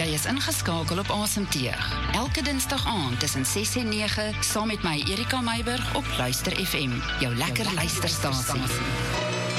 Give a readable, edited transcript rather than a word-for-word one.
Jy is ingeskakel op Asemteug. Elke dinsdag aand tussen 6 en 9, saam met my Erika Meiburg op Luister FM, jou lekker luisterstasie.